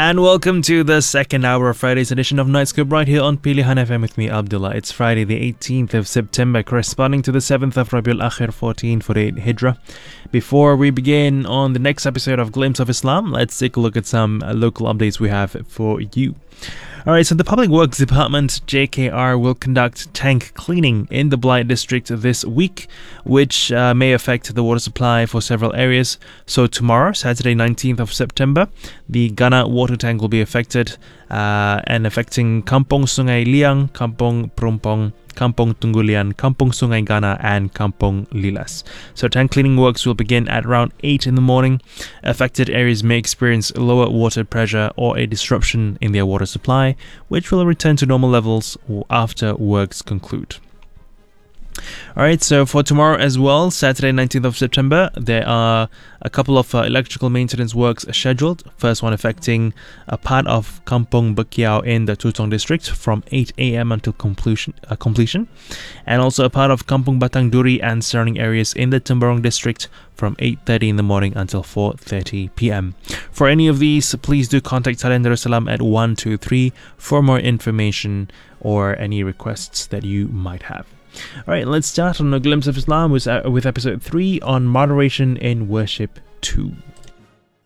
And welcome to the second hour of Friday's edition of Night Scoop right here on Pilihan FM with me, Abdullah. It's Friday the 18th of September, corresponding to the 7th of Rabiul Akhir 1448 Hijrah. Before we begin on the next episode of Glimpse of Islam, let's take a look at some local updates we have for you. Alright, so the Public Works Department, JKR, will conduct tank cleaning in the Blight district this week, which may affect the water supply for several areas. So tomorrow, Saturday 19th of September, the Gana water tank will be affected and affecting Kampong Sungai Liang, Kampong Perumpong, Kampong Tunggulian, Kampong Sungai Gana and Kampong Lilas. So tank cleaning works will begin at around 8 in the morning. Affected areas may experience lower water pressure or a disruption in their water supply, which will return to normal levels after works conclude. Alright, so for tomorrow as well, Saturday 19th of September, there are a couple of electrical maintenance works scheduled. First one affecting a part of Kampong Bekiao in the Tutong district from 8 a.m. until completion. And also a part of Kampong Batang Duri and surrounding areas in the Temburong district from 8:30 in the morning until 4:30 p.m. For any of these, please do contact Talian Darussalam at 123 for more information or any requests that you might have. Alright, let's start on A Glimpse of Islam with episode 3 on moderation in worship 2.